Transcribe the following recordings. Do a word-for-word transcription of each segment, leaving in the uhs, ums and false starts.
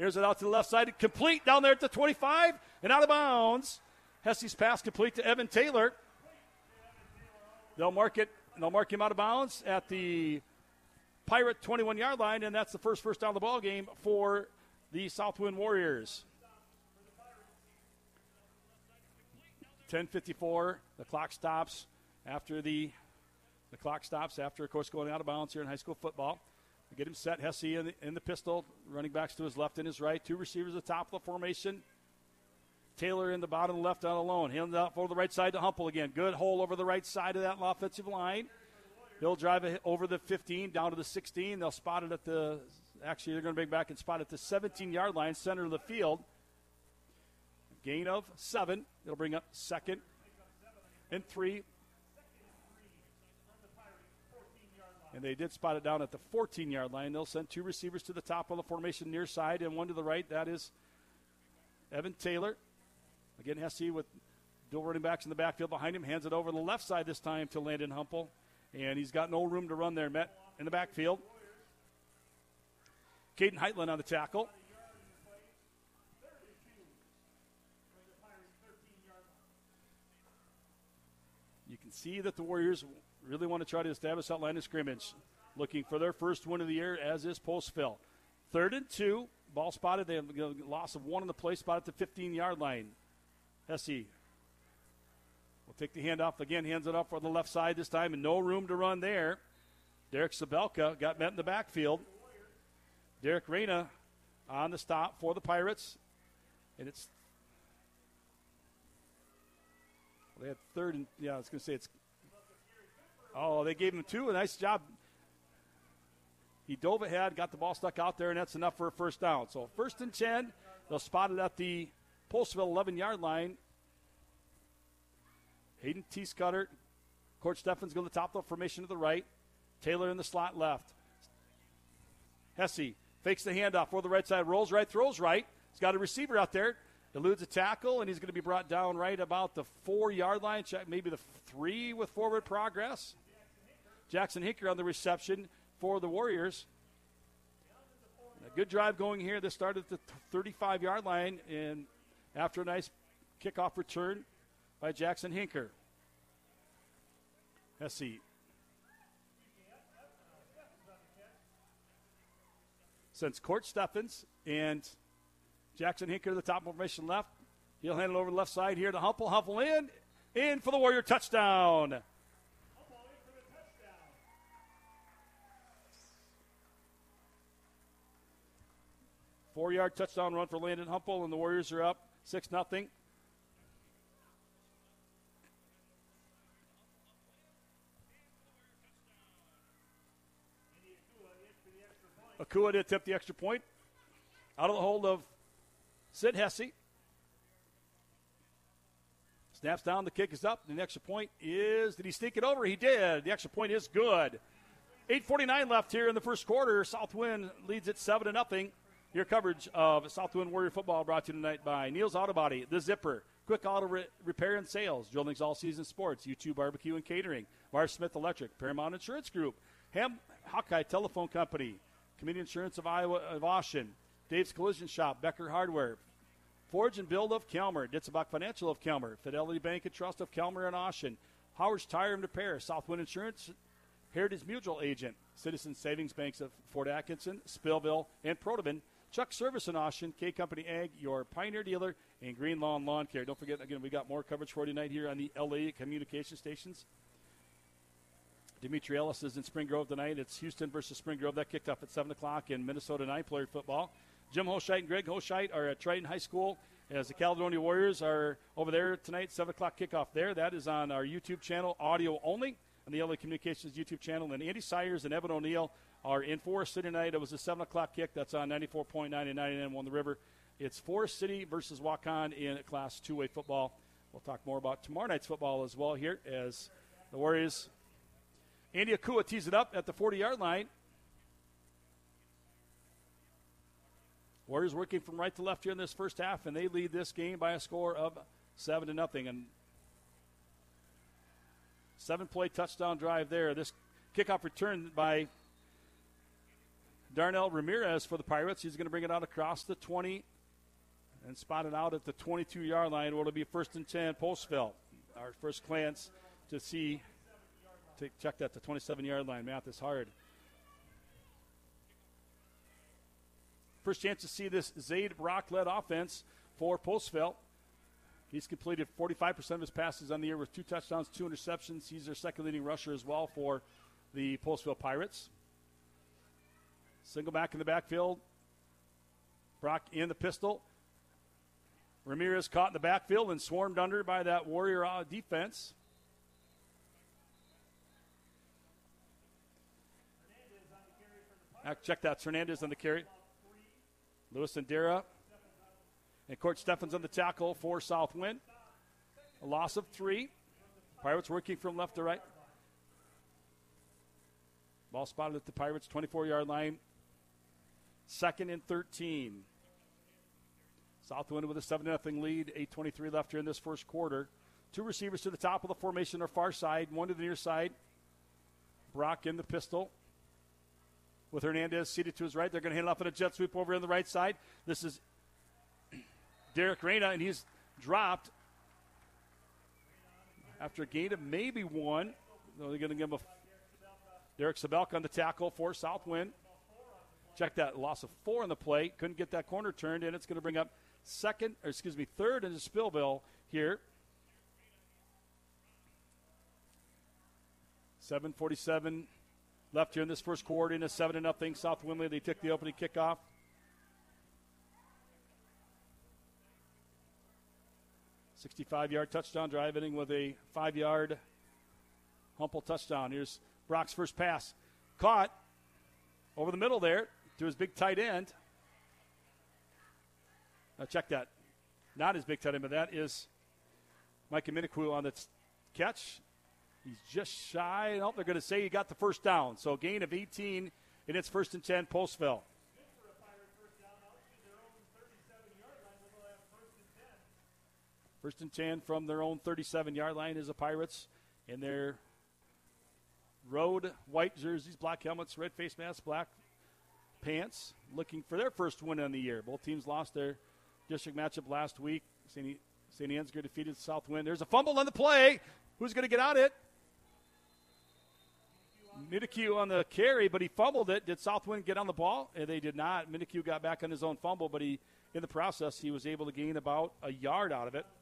Here's it out to the left side. Complete down there at the twenty-five and out of bounds. Hesse's pass complete to Evan Taylor. They'll mark it. They'll mark him out of bounds at the Pirate twenty-one-yard line, and that's the first first down of the ball game for the Southwind Warriors. ten fifty-four. The clock stops after the the clock stops after, of course, going out of bounds here in high school football. We get him set. Hesse in the, in the pistol. Running backs to his left and his right. Two receivers at the top of the formation. Taylor in the bottom left out alone. Hand out for the right side to Humple again. Good hole over the right side of that offensive line. He'll drive it over the fifteen, down to the sixteen. They'll spot it at the, actually they're going to bring back and spot it at the seventeen-yard line, center of the field. Gain of seven. It'll bring up second and three. And they did spot it down at the fourteen-yard line. They'll send two receivers to the top of the formation near side and one to the right. That is Evan Taylor. Again, Hesse with dual running backs in the backfield behind him. Hands it over the left side this time to Landon Humple. And he's got no room to run there. Met in the backfield. Caden Heitland on the tackle. You can see that the Warriors really want to try to establish that line of scrimmage. Looking for their first win of the year, as is Postville. Third and two. Ball spotted. They have a loss of one on the play spot at the fifteen-yard line. Hesse will take the handoff again. Hands it up for the left side this time, and no room to run there. Derek Sabelka got met in the backfield. Derek Reyna on the stop for the Pirates. And it's They had third and, yeah, I was going to say it's, oh, they gave him two. A nice job. He dove ahead, got the ball stuck out there, and that's enough for a first down. So first and ten, they'll spot it at the Postville eleven-yard line. Hayden T. Scudder, Court Steffens go to the top of the formation to the right. Taylor in the slot left. Hesse fakes the handoff for the right side, rolls right, throws right. He's got a receiver out there. Eludes a tackle, and he's going to be brought down right about the four-yard line, maybe the three with forward progress. Jackson Hinker on the reception for the Warriors. A good drive going here. This started at the thirty-five-yard line, and after a nice kickoff return by Jackson Hinker. Hesse. Sends Court Steffens and Jackson Hinker to the top formation left. He'll hand it over the left side here to Humple. Humple in. In for the Warrior touchdown. Four-yard touchdown run for Landon Humple, and the Warriors are up six nothing. Akua did tip the extra point. Out of the hold of Sid Hesse. Snaps down, the kick is up. The extra point is, did he sneak it over? He did. The extra point is good. eight forty-nine left here in the first quarter. Southwind leads it seven to nothing. Your coverage of Southwind Warrior football brought to you tonight by Neil's Auto Body, The Zipper, Quick Auto Re- Repair and Sales, Drilling's All Season Sports, U two Barbecue and Catering, Mars Smith Electric, Paramount Insurance Group, Ham Hawkeye Telephone Company, Community Insurance of Iowa of Austin, Dave's Collision Shop, Becker Hardware, Forge and Build of Kelmer, Ditzebach Financial of Kelmer, Fidelity Bank and Trust of Kelmer and Austin, Howard's Tire and Repair, Southwind Insurance, Heritage Mutual Agent, Citizen Savings Banks of Fort Atkinson, Spillville, and Protoman, Chuck Service in Austin, K Company Ag, your Pioneer Dealer, and Green Lawn Lawn Care. Don't forget, again, we got more coverage for you tonight here on the L A communication stations. Dimitri Ellis is in Spring Grove tonight. It's Houston versus Spring Grove. That kicked off at seven o'clock in Minnesota nine-player football. Jim Hoshite and Greg Hoshite are at Triton High School as the Caledonia Warriors are over there tonight, seven o'clock kickoff there. That is on our YouTube channel, audio only, on the L A Communications YouTube channel. And Andy Sayers and Evan O'Neill are in Forest City tonight. It was a seven o'clock kick. That's on ninety-four point nine and ninety-nine point one The River. It's Forest City versus Waukon in Class two A football. We'll talk more about tomorrow night's football as well here as the Warriors. Andy Akua tees it up at the forty-yard line. Warriors working from right to left here in this first half, and they lead this game by a score of seven to nothing. And seven-play touchdown drive there. This kickoff return by Darnell Ramirez for the Pirates. He's going to bring it out across the twenty and spot it out at the twenty-two-yard line. Will it be first and ten, Postville? Our first glance to see, to check that, the twenty-seven-yard line. Math is hard. First chance to see this Zaid Brock-led offense for Postville. He's completed forty-five percent of his passes on the year with two touchdowns, two interceptions. He's their second leading rusher as well for the Postville Pirates. Single back in the backfield. Brock in the pistol. Ramirez caught in the backfield and swarmed under by that Warrior uh, defense. Now check that. Hernandez on the carry. Lewis Andera. And Court Steffens on the tackle for Southwind. A loss of three. Pirates working from left to right. Ball spotted at the Pirates' twenty-four-yard line. Second and thirteen. Southwind with a seven nothing lead. eight twenty-three left here in this first quarter. Two receivers to the top of the formation on our far side. One to the near side. Brock in the pistol. With Hernandez seated to his right. They're going to hand off in a jet sweep over on the right side. This is Derek Reyna, and he's dropped after a gain of maybe one. So they're going to give him a Derek Sabelka on the tackle for Southwind. Check that, loss of four on the play. Couldn't get that corner turned, and it's going to bring up second, or excuse me, third into Spillville here. seven forty-seven left here in this first quarter in a seven to nothing Southwind lead. They took the opening kickoff. sixty-five-yard touchdown drive, ending with a five-yard Humple touchdown. Here's Brock's first pass. Caught over the middle there to his big tight end. Now check that. Not his big tight end, but that is Micah Minikwu on the t- catch. He's just shy. Oh, they're going to say he got the first down. So gain of eighteen, and it's first and ten, Postville. First and ten from their own thirty-seven-yard line is the Pirates in their road white jerseys, black helmets, red face masks, black pants, looking for their first win on the year. Both teams lost their district matchup last week. Saint Ansgar defeated Southwind. There's a fumble on the play. Who's going to get on it? Minikwu on the carry, but he fumbled it. Did Southwind get on the ball? And they did not. Minikwu got back on his own fumble, but he, in the process, he was able to gain about a yard out of it.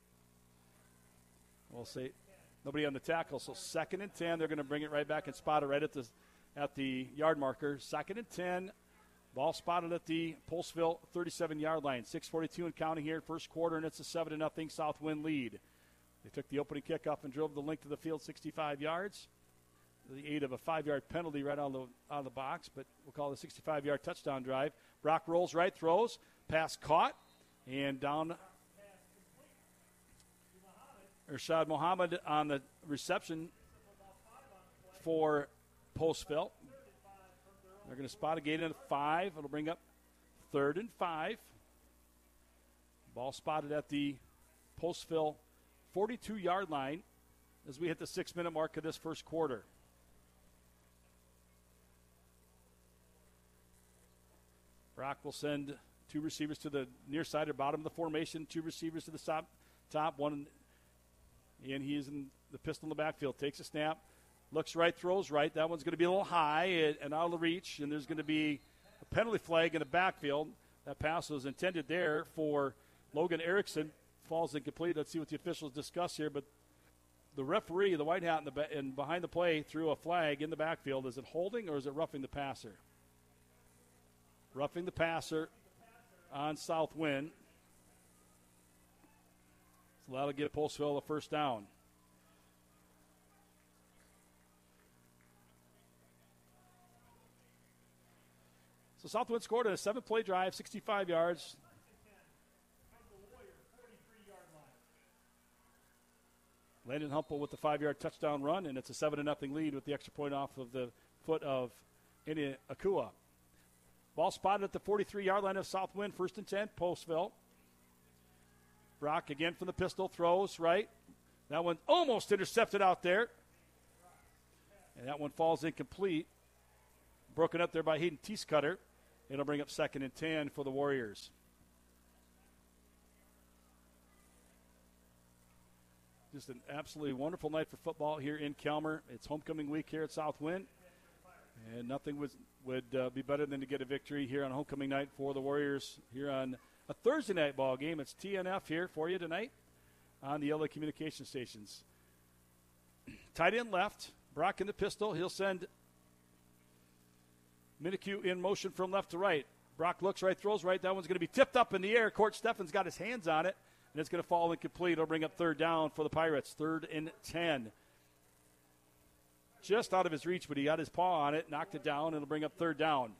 We'll see. Nobody on the tackle, so second and ten. They're going to bring it right back and spot it right at the at the yard marker. Second and ten. Ball spotted at the Postville thirty-seven-yard line. six forty-two and counting here, first quarter, and it's a seven to nothing Southwind lead. They took the opening kickoff and drove the length of the field sixty-five yards. The aid of a five-yard penalty right out of the, out of the box, but we'll call it a sixty-five-yard touchdown drive. Brock rolls right, throws, pass caught, and down Irshad Mohammed on the reception for Postville. They're going to spot a gain at five. It'll bring up third and five. Ball spotted at the Postville forty-two-yard line as we hit the six-minute mark of this first quarter. Brock will send two receivers to the near side or bottom of the formation, two receivers to the top, top one, and he is in the pistol in the backfield. Takes a snap, looks right, throws right. That one's going to be a little high and, and out of the reach, and there's going to be a penalty flag in the backfield. That pass was intended there for Logan Erickson. Falls incomplete. Let's see what the officials discuss here, but the referee, the white hat in the ba- and behind the play, threw a flag in the backfield. Is it holding or is it roughing the passer? Roughing the passer on Southwind. So that'll get Postville the first down. So Southwind scored a seven-play drive, sixty-five yards. Landon Humple with the five-yard touchdown run, and it's a seven to nothing lead with the extra point off of the foot of India Akua. Ball spotted at the forty-three-yard line of Southwind, first and ten, Postville. Brock again from the pistol, throws right. That one almost intercepted out there. And that one falls incomplete. broken up there by Hayden Teescutter. It'll bring up second and ten for the Warriors. Just an absolutely wonderful night for football here in Kelmer. It's homecoming week here at Southwind, and nothing was, would uh, be better than to get a victory here on homecoming night for the Warriors here on a Thursday night ball game. It's T N F here for you tonight on the L A Communication Stations. Tight end left, Brock in the pistol. He'll send Minikue in motion from left to right. Brock looks right, throws right. That one's going to be tipped up in the air. Court Steffen's got his hands on it, and it's going to fall incomplete. It'll bring up third down for the Pirates, third and ten. Just out of his reach, but he got his paw on it, knocked it down, and it'll bring up third down.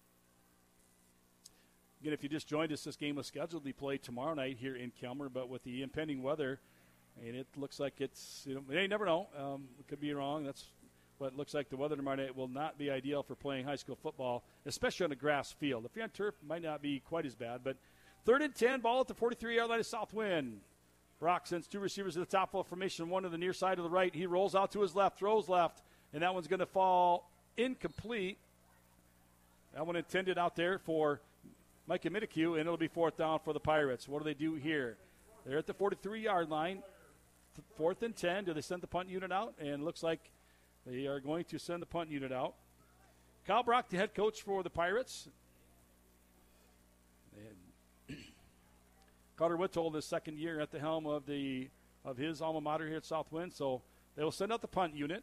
Again, if you just joined us, this game was scheduled to be played tomorrow night here in Kelmer, but with the impending weather, and it looks like it's, you know, you never know. Um, it could be wrong. That's what it looks like. The weather tomorrow night will not be ideal for playing high school football, especially on a grass field. If you're on turf, it might not be quite as bad, but third and ten, ball at the forty-three-yard line of Southwind. Brock sends two receivers to the top of the formation, one to the near side of the right. He rolls out to his left, throws left, and that one's going to fall incomplete. That one intended out there for Micah Minikue, and it'll be fourth down for the Pirates. What do they do here? They're at the forty-three-yard line, fourth and ten. Do they send the punt unit out? And it looks like they are going to send the punt unit out. Kyle Brock, the head coach for the Pirates. And Carter Whittold, his second year at the helm of the of his alma mater here at Southwind. So they will send out the punt unit.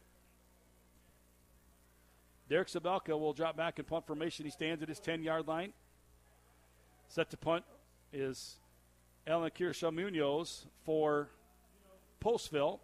Derek Sabelka will drop back in punt formation. He stands at his ten-yard line. Set to punt is Alan Kirshaw Munoz for Postville.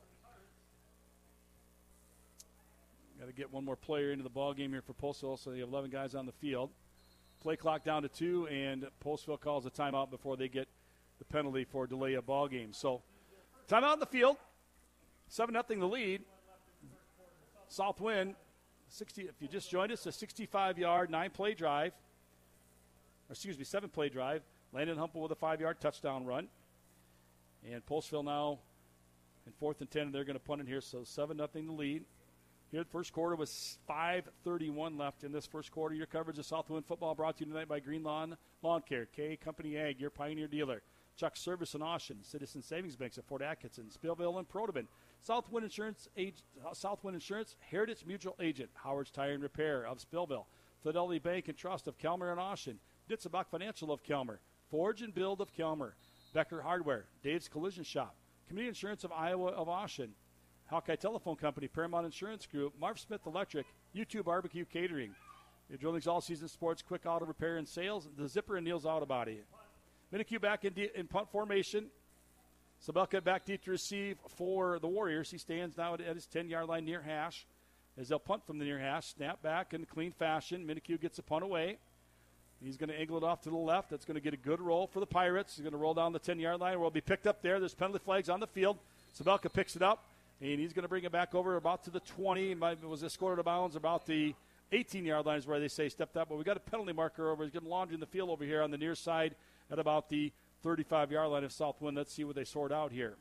Got to get one more player into the ball game here for Postville, so they have eleven guys on the field. Play clock down to two, and Postville calls a timeout before they get the penalty for delay of ball game. So timeout in the field, seven nothing the lead. Southwind, sixty. If you just joined us, a sixty-five-yard, nine-play drive. Or excuse me, seven-play drive. Landon Humple with a five-yard touchdown run. And Postville now in fourth and ten, and they're going to punt in here, so seven nothing the lead. Here, the first quarter was five thirty-one left in this first quarter. Your coverage of Southwind football brought to you tonight by Green Lawn Lawn Care, K Company Ag, your Pioneer dealer. Chuck Service in Austin, Citizen Savings Banks at Fort Atkinson, Spillville and Protoban. Southwind Insurance, Age, Southwind Insurance, Heritage Mutual Agent, Howard's Tire and Repair of Spillville, Fidelity Bank and Trust of Kelmer and Austin, Ditzebach Financial of Kelmer, Forge and Build of Kelmer, Becker Hardware, Dave's Collision Shop, Community Insurance of Iowa of Austin, Hawkeye Telephone Company, Paramount Insurance Group, Marv Smith Electric, U two Barbecue Catering, your Drilling's All Season Sports, Quick Auto Repair and Sales, the Zipper and Neil's Auto Body. Minikue back in, de- in punt formation. Sabelka back deep to receive for the Warriors. He stands now at, at his ten-yard line near hash as they'll punt from the near hash. Snap back in clean fashion. Minikue gets the punt away. He's going to angle it off to the left. That's going to get a good roll for the Pirates. He's going to roll down the ten-yard line. Will be picked up there. There's penalty flags on the field. Sabelka picks it up, and he's going to bring it back over about to the twenty. It was escorted out of bounds about the eighteen-yard line is where they say stepped up. But we got a penalty marker over. He's getting laundry in the field over here on the near side at about the thirty-five-yard line of Southwind. Let's see what they sort out here.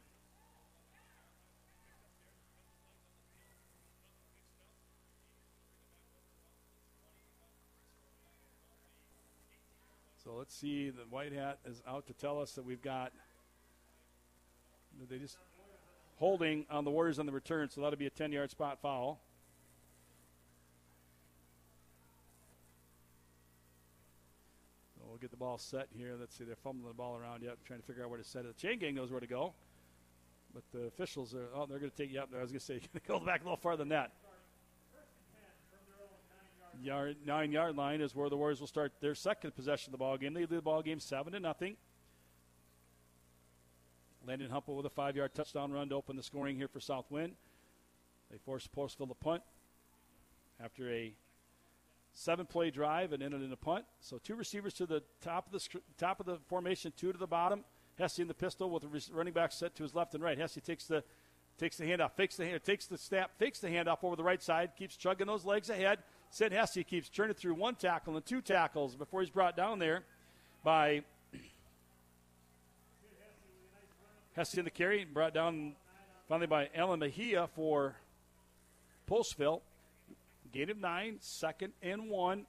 So let's see. The white hat is out to tell us that we've got. They just holding on the Warriors on the return, so that'll be a ten-yard spot foul. So we'll get the ball set here. Let's see. They're fumbling the ball around yet, trying to figure out where to set it. The chain gang knows where to go, but the officials are. Oh, they're going to take you up there. I was going to say, go back a little farther than that. Yard, nine-yard line is where the Warriors will start their second possession of the ball game. They lead the ball game seven to nothing. Landon Humple with a five-yard touchdown run to open the scoring here for Southwind. They force Postville to punt after a seven-play drive and ended in a punt. So two receivers to the top of the top of the formation, two to the bottom. Hesse in the pistol with the running back set to his left and right. Hesse takes the takes the handoff, fakes the hand, takes the snap, fakes the handoff over the right side, keeps chugging those legs ahead. Sid Hesse keeps turning through one tackle and two tackles before he's brought down there by Hesse in the carry, brought down finally by Alan Mejia for Postville. Gain of nine, second and one.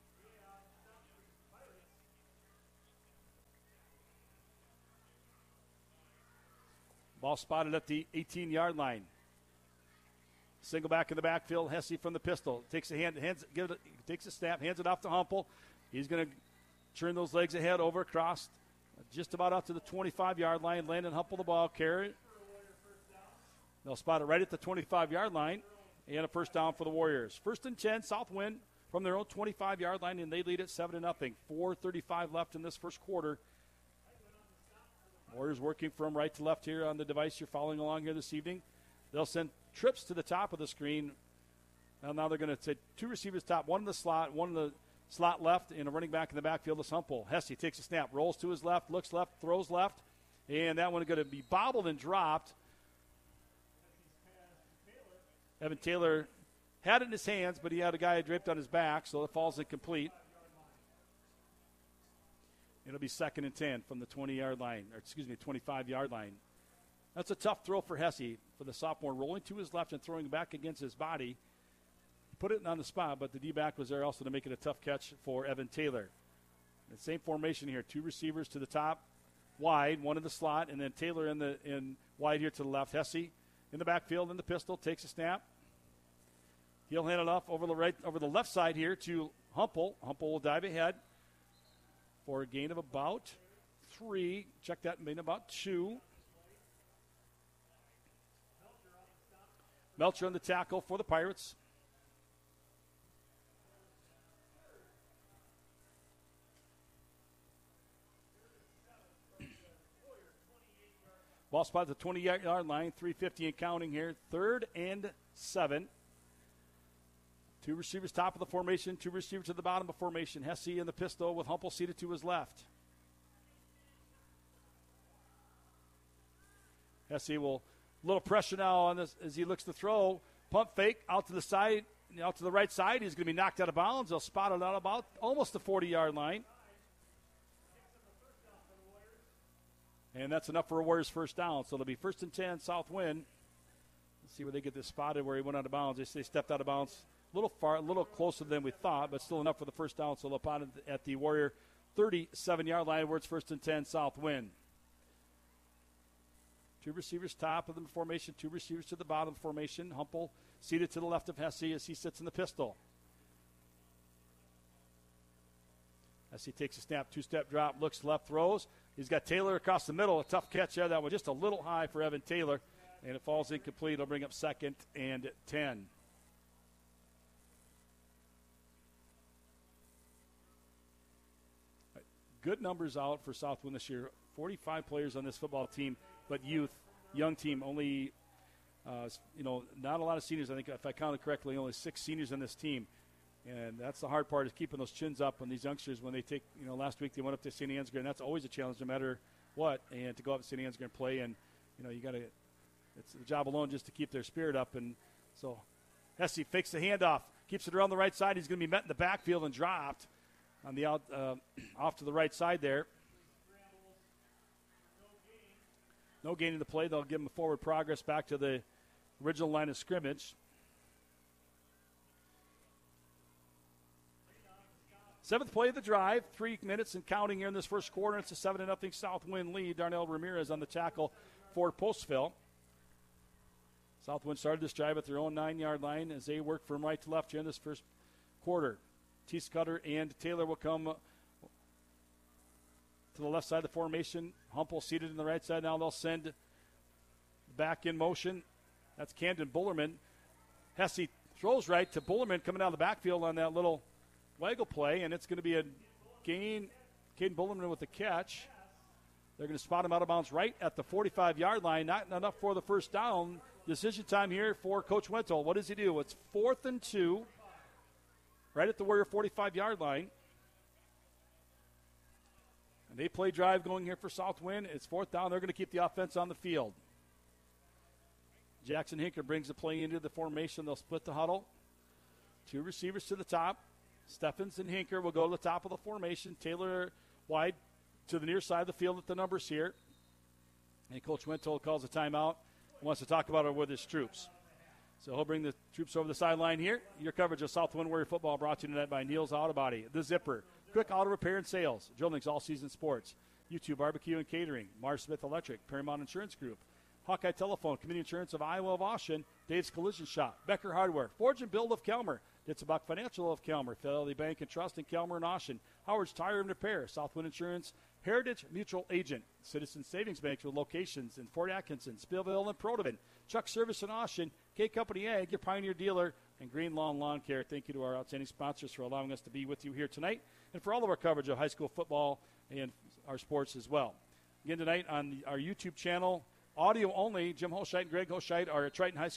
Ball spotted at the eighteen-yard line. Single back in the backfield. Hesse from the pistol takes a hand, hands, give it, takes a snap, hands it off to Humpel. He's going to turn those legs ahead over across, just about out to the twenty-five-yard line. Landon Humpel the ball carry. They'll spot it right at the twenty-five-yard line, and a first down for the Warriors. First and ten, Southwind from their own twenty-five-yard line, and they lead it seven to nothing. four thirty-five left in this first quarter. Warriors working from right to left here on the device you're following along here this evening. They'll send trips to the top of the screen. Now, now they're going to take two receivers top, one in the slot, one in the slot left, and a running back in the backfield is Humpel. Hesse takes a snap, rolls to his left, looks left, throws left, and that one is going to be bobbled and dropped. Evan Taylor had it in his hands, but he had a guy draped on his back, so it falls incomplete. It'll be second and ten from the twenty-yard line, or excuse me, twenty-five-yard line. That's a tough throw for Hesse, for the sophomore, rolling to his left and throwing back against his body. He put it on the spot, but the D-back was there also to make it a tough catch for Evan Taylor. The same formation here, two receivers to the top, wide, one in the slot, and then Taylor in the in wide here to the left. Hesse in the backfield in the pistol, takes a snap. He'll hand it off over the right, over the left side here to Humpel. Humpel will dive ahead for a gain of about three. Check that, made about two. Melcher on the tackle for the Pirates. Ball spot at the twenty-yard line, three fifty and counting here. Third and seven. Two receivers top of the formation, two receivers to the bottom of the formation. Hesse in the pistol with Humpel seated to his left. Hesse will, little pressure now on this as he looks to throw. Pump fake out to the side, out to the right side. He's going to be knocked out of bounds. They'll spot it out about almost the forty-yard line. And that's enough for a Warriors first down. So it'll be first and ten, Southwind. Let's see where they get this spotted where he went out of bounds. They say stepped out of bounds. A little far, a little closer than we thought, but still enough for the first down. So they'll pot it at the Warrior thirty-seven-yard line where it's first and ten, Southwind. Two receivers top of the formation, two receivers to the bottom of the formation. Humpel seated to the left of Hesse as he sits in the pistol. As he takes a snap, two-step drop, looks left, throws. He's got Taylor across the middle. A tough catch there. That was just a little high for Evan Taylor, and it falls incomplete. It'll bring up second and ten. Good numbers out for Southwind this year. forty-five players on this football team, but youth, young team. Only, uh, you know, not a lot of seniors. I think if I counted correctly, only six seniors on this team. And that's the hard part, is keeping those chins up on these youngsters when they take, you know, last week they went up to Saint Ansgar, and that's always a challenge no matter what. And to go up to Saint Ansgar and play, and, you know, you got to, it's the job alone just to keep their spirit up. And so Hesse fakes the handoff, keeps it around the right side. He's going to be met in the backfield and dropped on the out, uh, off to the right side there. No gain in the play. They'll give him a forward progress back to the original line of scrimmage. Seventh play of the drive, three minutes and counting here in this first quarter. It's a seven to nothing Southwind lead. Darnell Ramirez on the tackle for Postville. Southwind started this drive at their own nine-yard line as they work from right to left here in this first quarter. Teese Cutter and Taylor will come to the left side of the formation. Humpel seated in the right side. Now they'll send back in motion. That's Camden Bullerman. Hesse throws right to Bullerman coming out of the backfield on that little waggle play, and it's going to be a gain. Caden Bullerman with the catch. They're going to spot him out of bounds right at the forty-five-yard line. Not enough for the first down. Decision time here for Coach Wintle. What does he do? It's fourth and two, right at the Warrior forty-five-yard line. And they play drive going here for Southwind. It's fourth down. They're going to keep the offense on the field. Jackson Hinker brings the play into the formation. They'll split the huddle. Two receivers to the top. Steffens and Hinker will go to the top of the formation. Taylor wide to the near side of the field at the numbers here. And Coach Wintle calls a timeout. He wants to talk about it with his troops. So he'll bring the troops over the sideline here. Your coverage of Southwind Warrior football brought to you tonight by Neil's Auto Body, The Zipper, Quick Auto Repair and Sales, Jolnick's All Season Sports, YouTube Barbecue and Catering, Mars Smith Electric, Paramount Insurance Group, Hawkeye Telephone, Community Insurance of Iowa of Austin, Dave's Collision Shop, Becker Hardware, Forge and Build of Kelmer, Ditzebach Financial of Kelmer, Fidelity Bank and Trust in Kelmer and Austin, Howard's Tire and Repair, Southwind Insurance, Heritage Mutual Agent, Citizens Savings Bank with locations in Fort Atkinson, Spillville, and Protivin, Chuck Service in Austin, K Company Ag, your Pioneer Dealer, and Green Lawn Lawn Care. Thank you to our outstanding sponsors for allowing us to be with you here tonight and for all of our coverage of high school football and our sports as well. Again tonight on our YouTube channel, audio only, Jim Holscheid and Greg Holscheid are at Triton High School.